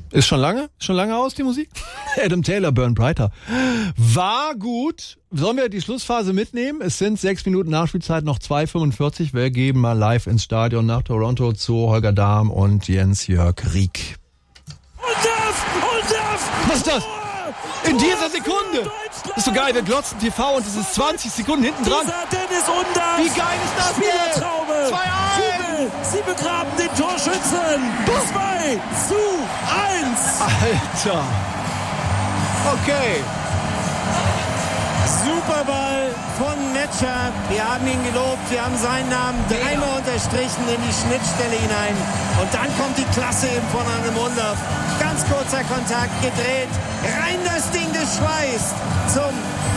Ist schon lange aus, die Musik? Adam Taylor, Burn Brighter. War gut. Sollen wir die Schlussphase mitnehmen? Es sind 6 Minuten Nachspielzeit, noch 2,45. Wir geben mal live ins Stadion nach Toronto zu Holger Dahm und Jens-Jörg Rieck. Was ist das? In dieser Sekunde! Das ist so geil, wir glotzen TV und es ist 20 Sekunden hinten dran. Dennis Undaff. Wie geil ist das denn? Spielertraube. 2-1! Sie begraben den Torschützen. 2-1. Alter! Okay. Superball von Metscher. Wir haben ihn gelobt, wir haben seinen Namen dreimal unterstrichen in die Schnittstelle hinein. Und dann kommt die Klasse eben von einem Undaff. Ganz kurzer Kontakt, gedreht, rein das Ding geschweißt zum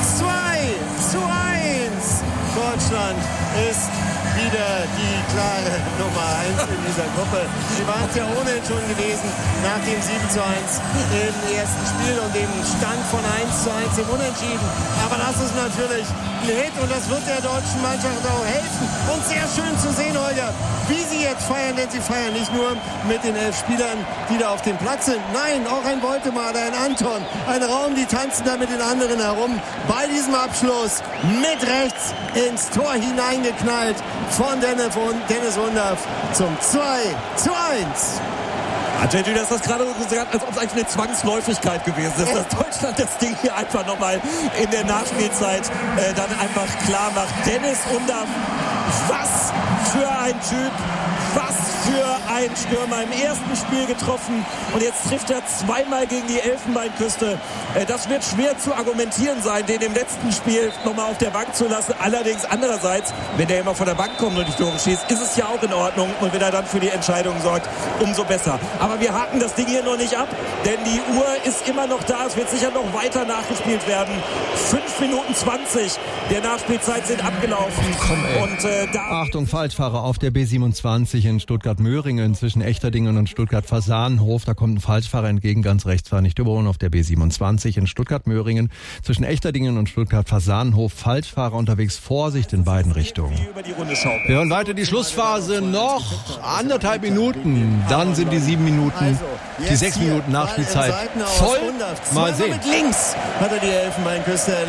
2-1. Deutschland ist wieder die klare Nummer 1 in dieser Gruppe. Sie waren es ja ohnehin schon gewesen nach dem 7:1 im ersten Spiel und dem Stand von 1:1 im Unentschieden. Aber das ist natürlich ein Hit und das wird der deutschen Mannschaft auch helfen. Und sehr schön zu sehen, Holger, wie sie jetzt feiern, denn sie feiern nicht nur mit den 11 Spielern, die da auf dem Platz sind. Nein, auch ein Woltemade, ein Anton, ein Raum, die tanzen da mit den anderen herum. Bei diesem Abschluss mit rechts ins Tor hineingeknallt von Dennis Undaff zum 2:1. Atenti, das ist gerade so gesagt, als ob es eigentlich eine Zwangsläufigkeit gewesen ist, dass Deutschland das Ding hier einfach nochmal in der Nachspielzeit dann einfach klar macht. Dennis Undaff, was für ein Typ, was für ein Stürmer, im ersten Spiel getroffen und jetzt trifft er zweimal gegen die Elfenbeinküste. Das wird schwer zu argumentieren sein, den im letzten Spiel nochmal auf der Bank zu lassen. Allerdings andererseits, wenn der immer von der Bank kommt und die Tore schießt, ist es ja auch in Ordnung und wenn er dann für die Entscheidung sorgt, umso besser. Aber wir haken das Ding hier noch nicht ab, denn die Uhr ist immer noch da. Es wird sicher noch weiter nachgespielt werden. 5 Minuten 20 der Nachspielzeit sind abgelaufen. Und Achtung, Falschfahrer auf der B27 in Stuttgart-Möhringen zwischen Echterdingen und Stuttgart-Fasanenhof. Da kommt ein Falschfahrer entgegen, ganz rechts, fahr nicht überholen auf der B27 in Stuttgart-Möhringen zwischen Echterdingen und Stuttgart-Fasanenhof. Falschfahrer unterwegs, Vorsicht in beiden Richtungen. Wir hören weiter die Schlussphase, noch 1,5 Minuten. Dann sind die 7 Minuten, die 6 Minuten Nachspielzeit voll. Mal sehen. Mit links hat er die Elfenbeinküste